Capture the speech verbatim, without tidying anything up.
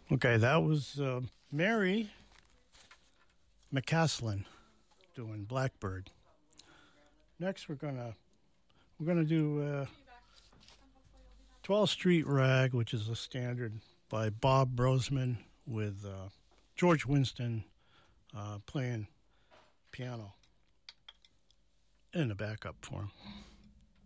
Okay, that was uh, Mary McCaslin doing Blackbird. Next, we're gonna we're gonna do uh, twelfth Street Rag, which is a standard by Bob Brosman with uh, George Winston uh, playing piano in the backup for him.